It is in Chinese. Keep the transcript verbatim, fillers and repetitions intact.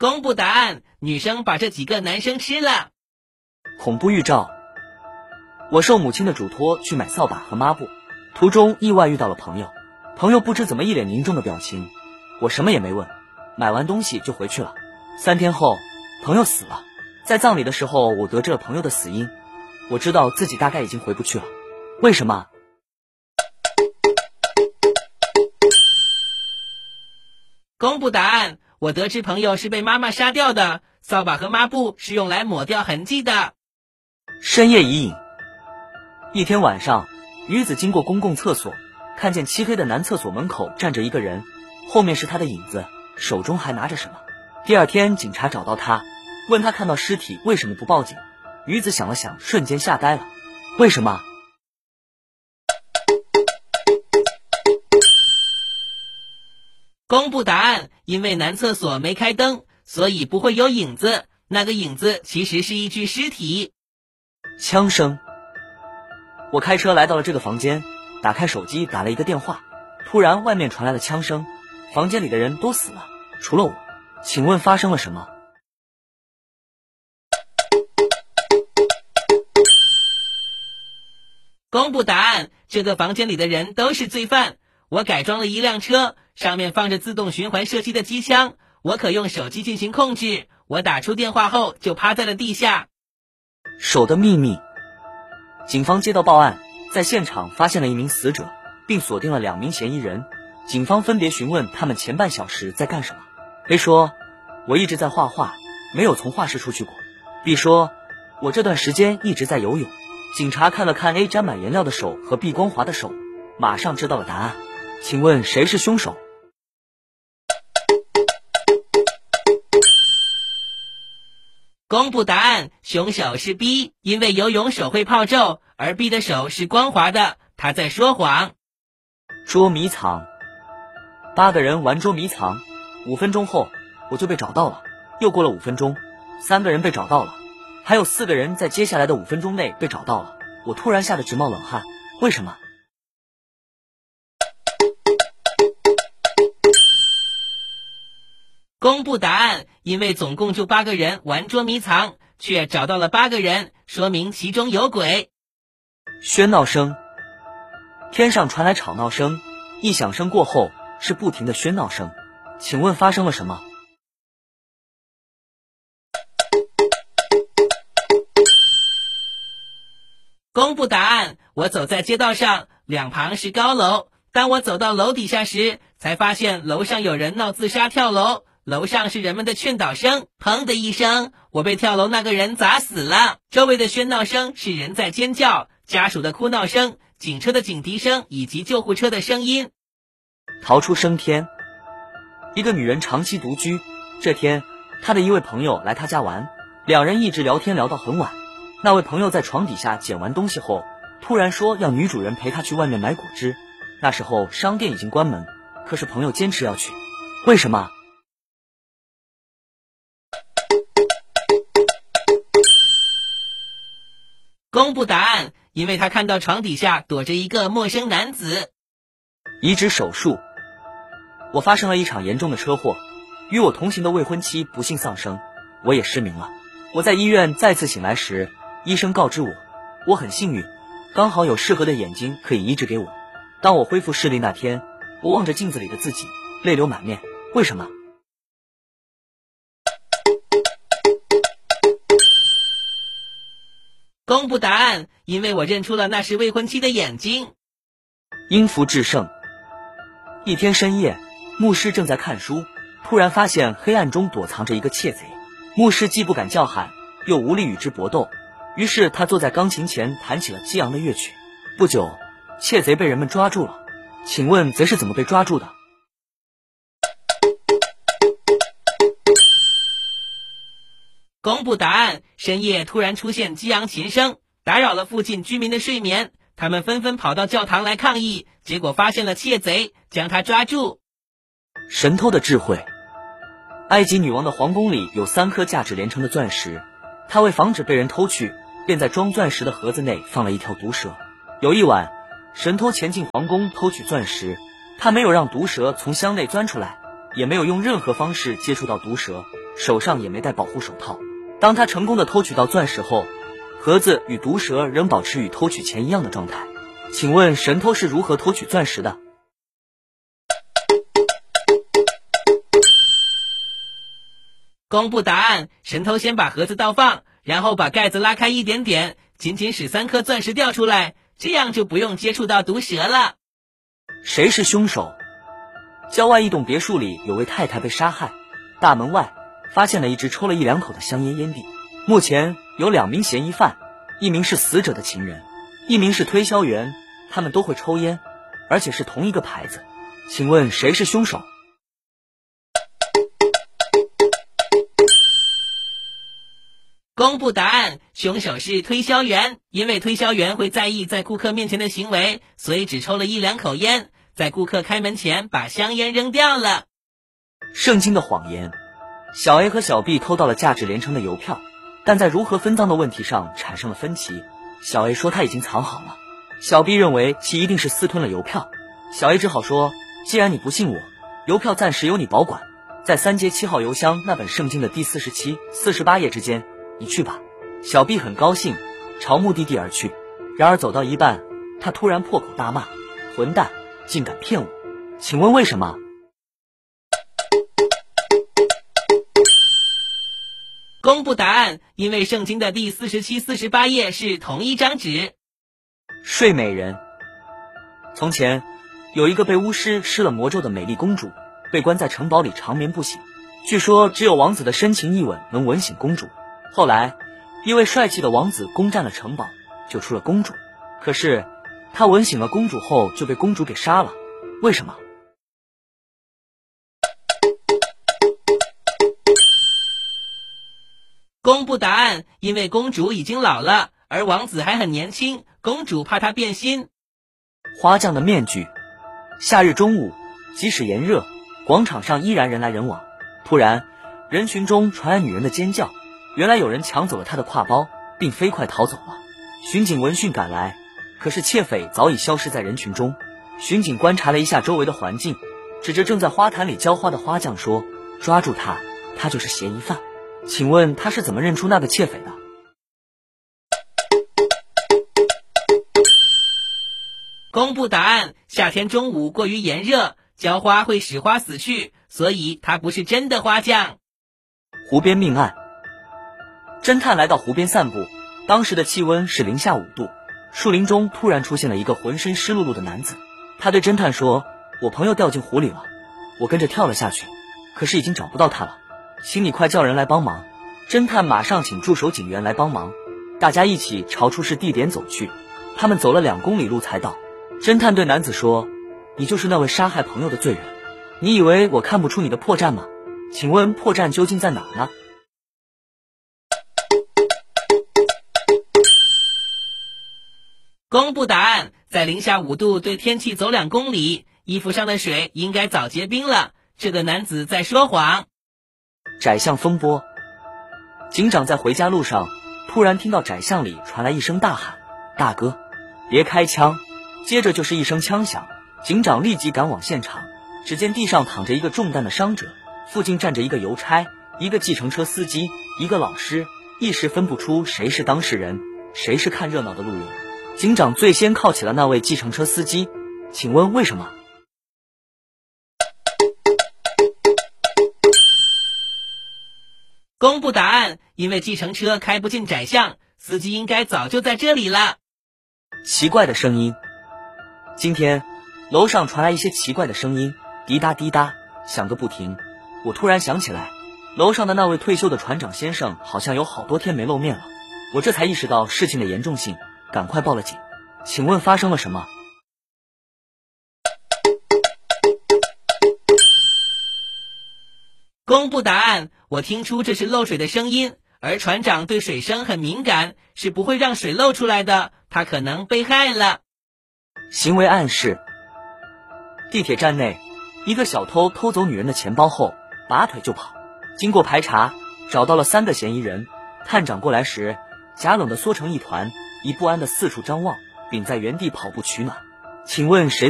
公布答案，女生把这几个男生吃了。 恐怖预兆。我受母亲的嘱托去买扫把和抹布，途中意外遇到了朋友，朋友不知怎么一脸凝重的表情，我什么也没问，买完东西就回去了。三天后，朋友死了，在葬礼的时候，我得知了朋友的死因，我知道自己大概已经回不去了。为什么？ 公布答案，我得知朋友是被妈妈杀掉的，扫把和抹布是用来抹掉痕迹的。 深夜疑影。一天晚上，女子经过公共厕所，看见漆黑的男厕所门口站着一个人，后面是他的影子，手中还拿着什么。第二天警察找到他，问他看到尸体为什么不报警。女子想了想，瞬间吓呆了。为什么？ 公布答案，因为男厕所没开灯，所以不会有影子，那个影子其实是一具尸体。 枪声。我开车来到了这个房间，打开手机打了一个电话，突然外面传来了枪声，房间里的人都死了，除了我。请问发生了什么？ 公布答案，这个房间里的人都是罪犯。我改装了一辆车，上面放着自动循环射击的机枪，我可用手机进行控制。我打出电话后就趴在了地下。 手的秘密。警方接到报案，在现场发现了一名死者，并锁定了两名嫌疑人。警方分别询问他们前半小时在干什么。A 说，我一直在画画，没有从画室出去过。B 说，我这段时间一直在游泳。警察看了看 A 沾满颜料的手和 B 光滑的手，马上知道了答案。请问谁是凶手？ 公布答案，凶手是 B， 因为游泳手会泡皱，而 B 的手是光滑的，他在说谎。 捉迷藏。八个人玩捉迷藏，五分钟后我就被找到了。又过了五分钟，三个人被找到了，还有四个人在接下来的五分钟内被找到了。我突然吓得直冒冷汗，为什么？ 公布答案，因为总共就八个人玩捉迷藏，却找到了八个人，说明其中有鬼。 喧闹声。天上传来吵闹声，一响声过后是不停的喧闹声，请问发生了什么？ 公布答案，我走在街道上，两旁是高楼，当我走到楼底下时，才发现楼上有人闹自杀跳楼，楼上是人们的劝导声，砰的一声，我被跳楼那个人砸死了。周围的喧闹声是人在尖叫，家属的哭闹声，警车的警笛声以及救护车的声音。 逃出升天。一个女人长期独居，这天她的一位朋友来她家玩，两人一直聊天聊到很晚。那位朋友在床底下捡完东西后，突然说要女主人陪他去外面买果汁。那时候商店已经关门，可是朋友坚持要去。为什么？ 公布答案，因为他看到床底下躲着一个陌生男子。 移植手术。我发生了一场严重的车祸，与我同行的未婚妻不幸丧生，我也失明了。我在医院再次醒来时，医生告知我，我很幸运，刚好有适合的眼睛可以移植给我。当我恢复视力那天，我望着镜子里的自己，泪流满面。为什么？ 公布答案，因为我认出了那是未婚妻的眼睛。 因福制胜。一天深夜，牧师正在看书，突然发现黑暗中躲藏着一个窃贼。牧师既不敢叫喊，又无力与之搏斗，于是他坐在钢琴前弹起了激昂的乐曲。不久，窃贼被人们抓住了。请问贼是怎么被抓住的？ 公布答案，深夜突然出现激昂琴声，打扰了附近居民的睡眠，他们纷纷跑到教堂来抗议，结果发现了窃贼，将他抓住。 神偷的智慧。埃及女王的皇宫里有三颗价值连城的钻石，她为防止被人偷去，便在装钻石的盒子内放了一条毒蛇。有一晚，神偷潜进皇宫偷取钻石，他没有让毒蛇从箱内钻出来，也没有用任何方式接触到毒蛇， 手上也没戴保护手套。当他成功的偷取到钻石后，盒子与毒蛇仍保持与偷取前一样的状态。请问神偷是如何偷取钻石的？ 公布答案，神偷先把盒子倒放，然后把盖子拉开一点点，仅仅使三颗钻石掉出来，这样就不用接触到毒蛇了。 谁是凶手？郊外一栋别墅里有位太太被杀害，大门外发现了一只抽了一两口的香烟烟蒂。目前有两名嫌疑犯，一名是死者的情人，一名是推销员，他们都会抽烟，而且是同一个牌子。请问谁是凶手？ 公布答案，凶手是推销员，因为推销员会在意在顾客面前的行为，所以只抽了一两口烟，在顾客开门前把香烟扔掉了。 圣经的谎言。小 A 和小 B 偷到了价值连城的邮票，但在如何分赃的问题上产生了分歧。小 A 说他已经藏好了，小 B 认为其一定是私吞了邮票。小 A 只好说，既然你不信我，邮票暂时由你保管，在三街七号邮箱那本圣经的第四十七、四十八页之间，你去吧。小 B 很高兴，朝目的地而去。然而走到一半，他突然破口大骂，混蛋，竟敢骗我！请问为什么？ 公布答案，因为圣经的第四十七、四十八页是同一张纸。 睡美人。从前有一个被巫师施了魔咒的美丽公主，被关在城堡里长眠不醒。据说只有王子的深情一吻能吻醒公主。后来一位帅气的王子攻占了城堡，救出了公主。可是他吻醒了公主后就被公主给杀了，为什么？ 公布答案，因为公主已经老了，而王子还很年轻，公主怕他变心。 花匠的面具。夏日中午，即使炎热，广场上依然人来人往。突然，人群中传来女人的尖叫，原来有人抢走了她的挎包，并飞快逃走了。巡警闻讯赶来，可是窃匪早已消失在人群中。巡警观察了一下周围的环境，指着正在花坛里浇花的花匠说，抓住他，他就是嫌疑犯。请问他是怎么认出那个窃匪的？ 公布答案，夏天中午过于炎热，浇花会使花死去，所以他不是真的花匠。 湖边命案。侦探来到湖边散步，当时的气温是零下五度，树林中突然出现了一个浑身湿漉漉的男子。他对侦探说，我朋友掉进湖里了，我跟着跳了下去，可是已经找不到他了，请你快叫人来帮忙。侦探马上请驻守警员来帮忙，大家一起朝出事地点走去。他们走了两公里路才到。侦探对男子说，你就是那位杀害朋友的罪人，你以为我看不出你的破绽吗？请问破绽究竟在哪儿呢？ 公布答案，在零下五度对天气走两公里，衣服上的水应该早结冰了，这个男子在说谎。 窄巷风波。警长在回家路上突然听到窄巷里传来一声大喊，大哥别开枪。接着就是一声枪响，警长立即赶往现场，只见地上躺着一个中弹的伤者，附近站着一个邮差，一个计程车司机，一个老师，一时分不出谁是当事人，谁是看热闹的路人。警长最先铐起了那位计程车司机，请问为什么？ 公布答案，因为计程车开不进窄巷，司机应该早就在这里了。 奇怪的声音。今天楼上传来一些奇怪的声音，滴答滴答响个不停。我突然想起来，楼上的那位退休的船长先生好像有好多天没露面了。我这才意识到事情的严重性，赶快报了警。请问发生了什么？ 公布答案，我听出这是漏水的声音，而船长对水声很敏感，是不会让水漏出来的，他可能被害了。 行为暗示。地铁站内，一个小偷偷走女人的钱包后拔腿就跑，经过排查找到了三个嫌疑人。探长过来时假冷的缩成一团，以不安的四处张望，并在原地跑步取暖。请问谁